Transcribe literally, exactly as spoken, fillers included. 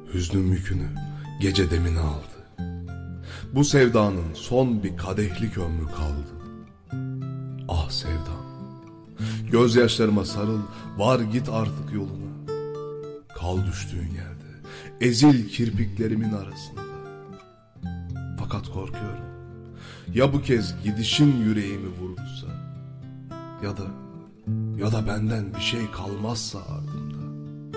Hüznün yükünü gece demine aldı. Bu sevdanın son bir kadehlik ömrü kaldı. Ah sevdam, gözyaşlarıma sarıl, var git artık yoluna. Kal düştüğün yerde, ezil kirpiklerimin arasında. Fakat korkuyorum, ya bu kez gidişin yüreğimi vurursa, ya da ya da benden bir şey kalmazsa ardından.